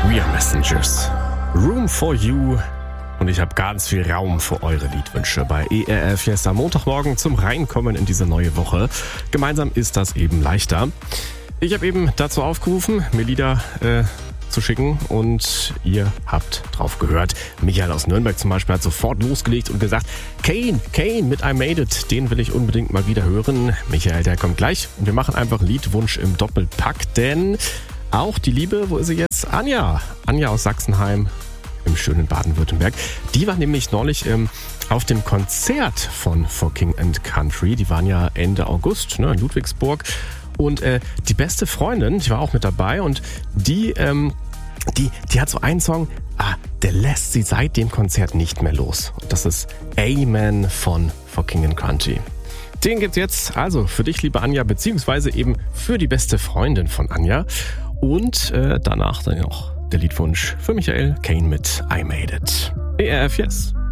We are Messengers. Room for you. Und ich habe ganz viel Raum für eure Liedwünsche bei ERF Yes am Montagmorgen zum Reinkommen in diese neue Woche. Gemeinsam ist das eben leichter. Ich habe eben dazu aufgerufen, mir Lieder zu schicken und ihr habt drauf gehört. Michael aus Nürnberg zum Beispiel hat sofort losgelegt und gesagt, Kane mit I Made It, den will ich unbedingt mal wieder hören. Michael, der kommt gleich und wir machen einfach Liedwunsch im Doppelpack, denn auch die Liebe, wo ist sie jetzt? Anja aus Sachsenheim im schönen Baden-Württemberg. Die war nämlich neulich auf dem Konzert von For King & Country. Die waren ja Ende August in Ludwigsburg. Und die beste Freundin, ich war auch mit dabei und die hat so einen Song, der lässt sie seit dem Konzert nicht mehr los. Und das ist Amen von For King & Country. Den gibt's jetzt also für dich, liebe Anja, beziehungsweise eben für die beste Freundin von Anja. Und danach dann noch der Liedwunsch für Michael, Kane mit I Made It. ERF Yes.